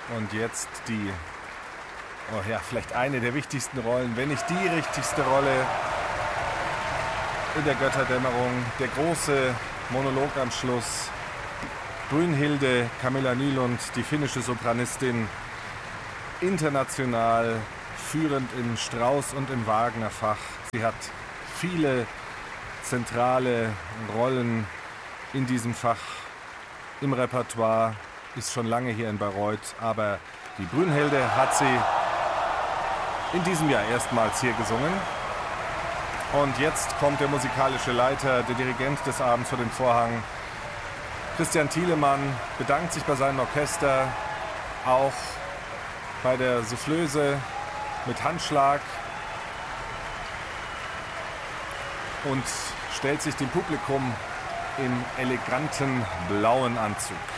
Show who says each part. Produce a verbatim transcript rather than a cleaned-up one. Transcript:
Speaker 1: Und jetzt die, oh ja, vielleicht eine der wichtigsten Rollen, wenn nicht die wichtigste Rolle in der Götterdämmerung. Der große Monolog am Schluss. Brynhilde Camilla Nylund, die finnische Sopranistin, international führend im Strauss- und im Wagner-Fach. Sie hat viele zentrale Rollen in diesem Fach im Repertoire, ist schon lange hier in Bayreuth, aber die Brynhilde hat sie in diesem Jahr erstmals hier gesungen. Und jetzt kommt der musikalische Leiter, der Dirigent des Abends vor den Vorhang. Christian Thielemann bedankt sich bei seinem Orchester, auch bei der Soufflöse mit Handschlag und stellt sich dem Publikum im eleganten blauen Anzug.